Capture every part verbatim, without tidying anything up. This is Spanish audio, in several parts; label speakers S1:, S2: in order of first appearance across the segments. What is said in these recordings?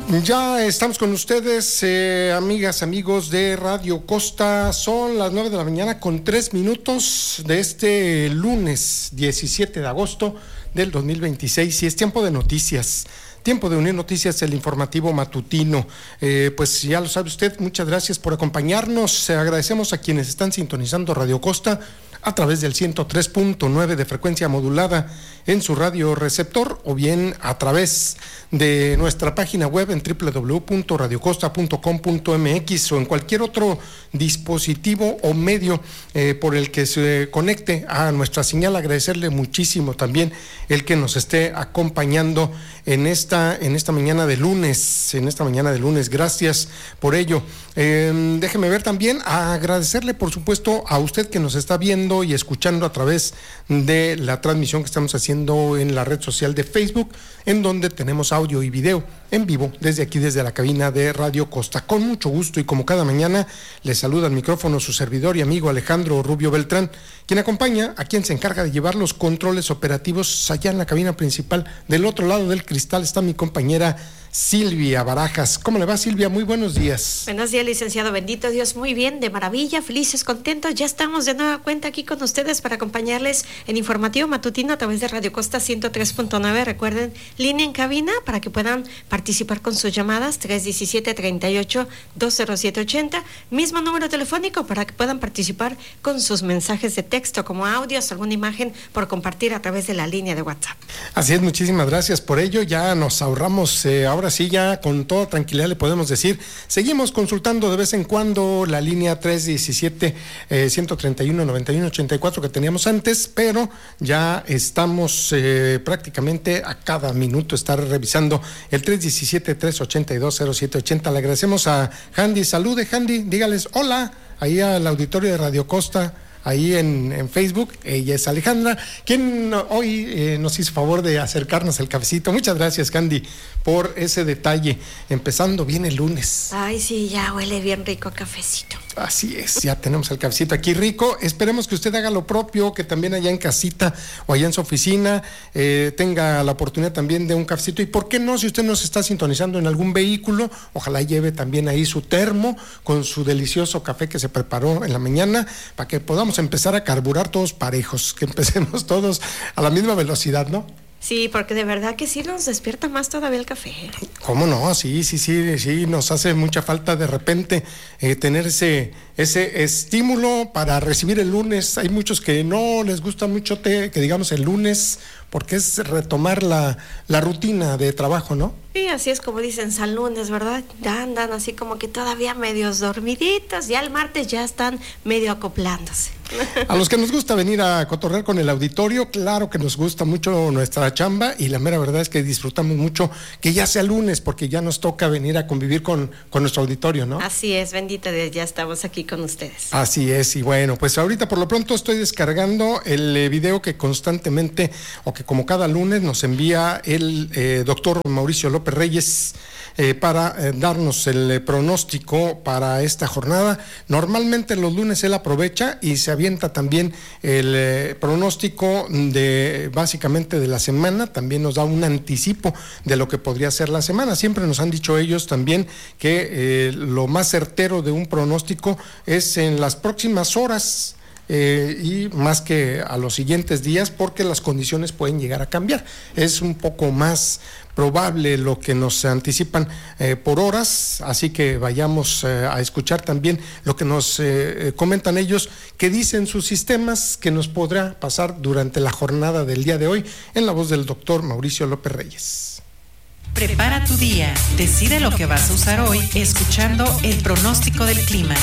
S1: Ya estamos con ustedes, eh, amigas, amigos de Radio Costa. Son las nueve de la mañana con tres minutos de este lunes diecisiete de agosto del dos mil veintiséis y es tiempo de noticias. Tiempo de unir noticias, el informativo matutino. Eh, pues ya lo sabe usted, muchas gracias por acompañarnos. Eh, agradecemos a quienes están sintonizando Radio Costa a través del ciento tres punto nueve de frecuencia modulada en su radio receptor o bien a través de nuestra página web en doble u doble u doble u punto radio costa punto com punto m x o en cualquier otro dispositivo o medio eh, por el que se conecte a nuestra señal. Agradecerle muchísimo también el que nos esté acompañando en esta, en esta mañana de lunes, en esta mañana de lunes. Gracias por ello. Eh, déjeme ver también, agradecerle por supuesto a usted que nos está viendo y escuchando a través de la transmisión que estamos haciendo en la red social de Facebook, en donde tenemos audio y video en vivo desde aquí, desde la cabina de Radio Costa. Con mucho gusto y como cada mañana, les saluda al micrófono su servidor y amigo Alejandro Rubio Beltrán, quien acompaña a quien se encarga de llevar los controles operativos allá en la cabina principal. Del otro lado del cristal está mi compañera Silvia Barajas. ¿Cómo le va, Silvia? Muy buenos días.
S2: Buenos días, licenciado. Bendito Dios, muy bien, de maravilla, felices, contentos. Ya estamos de nueva cuenta aquí con ustedes para acompañarles en informativo matutino a través de Radio Costa ciento tres punto nueve. Recuerden, línea en cabina para que puedan participar con sus llamadas, tres uno siete, tres ocho, dos cero siete ocho cero. Mismo número telefónico para que puedan participar con sus mensajes de texto, como audios, alguna imagen por compartir a través de la línea de WhatsApp. Así es, muchísimas gracias por ello. Ya nos ahorramos eh, ahora Ahora sí, ya con toda tranquilidad le podemos decir, seguimos consultando de vez en cuando la línea tres uno siete, uno tres uno, nueve uno ocho cuatro que teníamos antes, pero ya estamos eh, prácticamente a cada minuto estar revisando el tres uno siete, tres ocho dos, cero siete ocho cero. Le agradecemos a Handy. Salude, Handy, dígales hola ahí al auditorio de Radio Costa. Ahí en, en Facebook. Ella es Alejandra, quien hoy eh, nos hizo favor de acercarnos el cafecito. Muchas gracias, Candy, por ese detalle. Empezando bien el lunes. Ay, sí, ya huele bien rico cafecito. Así es, ya tenemos el cafecito aquí rico. Esperemos que usted haga lo propio, que también allá en casita o allá en su oficina eh, tenga la oportunidad también de un cafecito. Y por qué no, si usted nos está sintonizando en algún vehículo, ojalá lleve también ahí su termo con su delicioso café que se preparó en la mañana, para que podamos empezar a carburar todos parejos, que empecemos todos a la misma velocidad, ¿no? Sí, porque de verdad que sí nos despierta más todavía el café. ¿Cómo no? Sí, sí, sí, sí, nos hace mucha falta de repente eh, tener ese, ese estímulo para recibir el lunes. Hay muchos que no les gusta mucho te, que digamos el lunes, porque es retomar la, la rutina de trabajo, ¿no? Sí, así es como dicen, San Lunes, ¿verdad? Ya andan así como que todavía medios dormiditos, ya el martes ya están medio acoplándose. A los que nos gusta venir a cotorrear con el auditorio, claro que nos gusta mucho nuestra chamba y la mera verdad es que disfrutamos mucho que ya sea lunes, porque ya nos toca venir a convivir con, con nuestro auditorio, ¿no? Así es, bendito Dios, ya estamos aquí con ustedes. Así es, y bueno, pues ahorita por lo pronto estoy descargando el eh, video que constantemente, o que como cada lunes nos envía el eh, doctor Mauricio López Reyes eh, para eh, darnos el eh, pronóstico para esta jornada. Normalmente los lunes él aprovecha y se avienta también el eh, pronóstico de básicamente de la semana, también nos da un anticipo de lo que podría ser la semana. Siempre nos han dicho ellos también que eh, lo más certero de un pronóstico es en las próximas horas. Eh, y más que a los siguientes días, porque las condiciones pueden llegar a cambiar. Es un poco más probable lo que nos anticipan eh, por horas, así que vayamos eh, a escuchar también lo que nos eh, comentan ellos, que dicen sus sistemas, que nos podrá pasar durante la jornada del día de hoy, en la voz del doctor Mauricio López Reyes.
S3: Prepara tu día, decide lo que vas a usar hoy, escuchando el pronóstico del clima.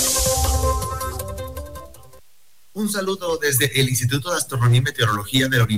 S4: Un saludo desde el Instituto de Astronomía y Meteorología de la Universidad